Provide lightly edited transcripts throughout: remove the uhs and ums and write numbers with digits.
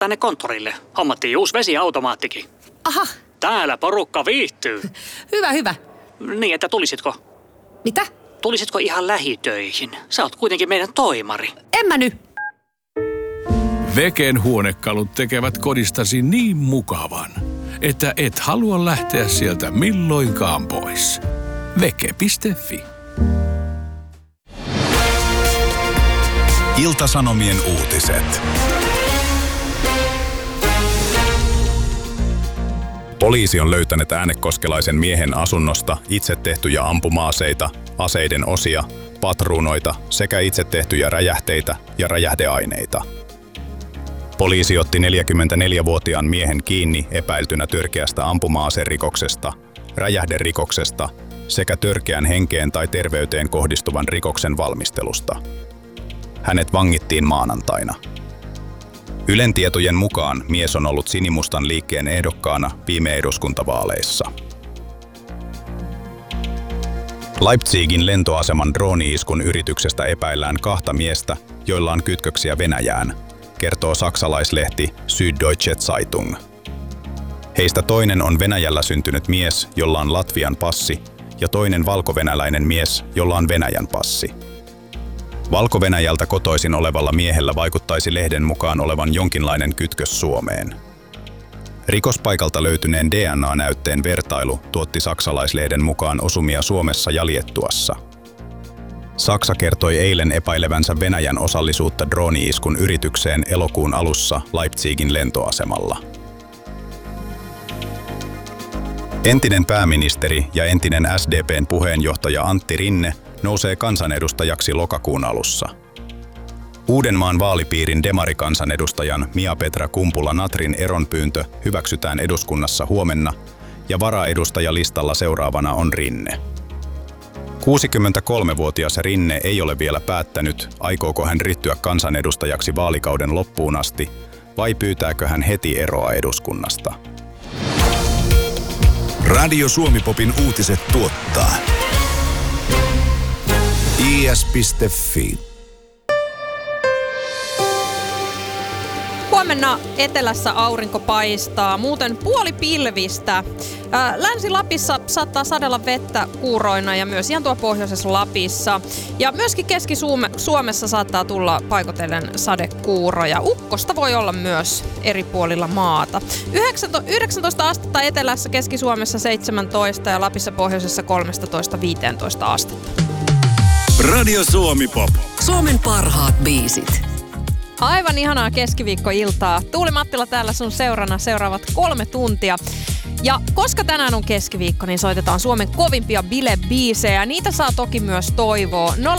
tänne konttorille. Hommattiin uusi vesiautomaattikin. Aha. Täällä porukka viihtyy. Hyvä. Niin, että tulisitko? Mitä? Tulisitko ihan lähitöihin? Sä oot kuitenkin meidän toimari. En mä nyt. Veken huonekalut tekevät kodistasi niin mukavan, että et halua lähteä sieltä milloinkaan pois. Veke.fi. Ilta-Sanomien uutiset. Poliisi on löytänyt äänekoskelaisen miehen asunnosta itse tehtyjä ampuma-aseita, aseiden osia, patruunoita sekä itse tehtyjä räjähteitä ja räjähdeaineita. Poliisi otti 44-vuotiaan miehen kiinni epäiltynä törkeästä ampuma-aserikoksesta, räjähderikoksesta sekä törkeän henkeen tai terveyteen kohdistuvan rikoksen valmistelusta. Hänet vangittiin maanantaina. Ylen tietojen mukaan mies on ollut Sinimustan liikkeen ehdokkaana viime eduskuntavaaleissa. Leipzigin lentoaseman drooni-iskun yrityksestä epäillään 2 miestä, joilla on kytköksiä Venäjään, kertoo saksalaislehti Süddeutsche Zeitung. Heistä toinen on Venäjällä syntynyt mies, jolla on Latvian passi, ja toinen valkovenäläinen mies, jolla on Venäjän passi. Valko-Venäjältä kotoisin olevalla miehellä vaikuttaisi lehden mukaan olevan jonkinlainen kytkös Suomeen. Rikospaikalta löytyneen DNA-näytteen vertailu tuotti saksalaislehden mukaan osumia Suomessa ja Liettuassa. Saksa kertoi eilen epäilevänsä Venäjän osallisuutta drooni-iskun yritykseen elokuun alussa Leipzigin lentoasemalla. Entinen pääministeri ja entinen SDP:n puheenjohtaja Antti Rinne nousee kansanedustajaksi lokakuun alussa. Uudenmaan vaalipiirin demarikansanedustajan Mia-Petra Kumpula-Natrin eronpyyntö hyväksytään eduskunnassa huomenna ja varaedustajalistalla seuraavana on Rinne. 63-vuotias Rinne ei ole vielä päättänyt, aikooko hän ryhtyä kansanedustajaksi vaalikauden loppuun asti vai pyytääkö hän heti eroa eduskunnasta. Radio Suomi-popin uutiset tuottaa is.fi. Huomenna etelässä aurinko paistaa, muuten puolipilvistä. Länsi-Lapissa saattaa sadella vettä kuuroina ja myös ihan tuo pohjoisessa Lapissa. Ja myöskin Keski-Suomessa saattaa tulla paikotellen sadekuuroja. Ukkosta voi olla myös eri puolilla maata. 19 astetta etelässä, Keski-Suomessa 17 ja Lapissa pohjoisessa 13-15 astetta. Radio Suomi-pop. Suomen parhaat biisit. Aivan ihanaa keskiviikkoiltaa. Tuuli Mattila täällä sun seurana seuraavat 3 tuntia. Ja koska tänään on keskiviikko, niin soitetaan Suomen kovimpia bilebiisejä. Niitä saa toki myös toivoa. 0403564556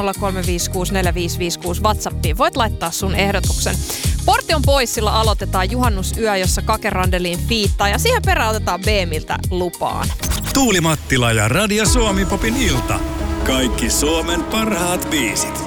WhatsAppiin. Voit laittaa sun ehdotuksen. Portti on pois, sillä aloitetaan juhannusyö, jossa Kake Randelin fiittaa. Ja siihen perään otetaan BMiltä lupaan. Tuuli Mattila ja Radio Suomi-popin ilta. Kaikki Suomen parhaat biisit.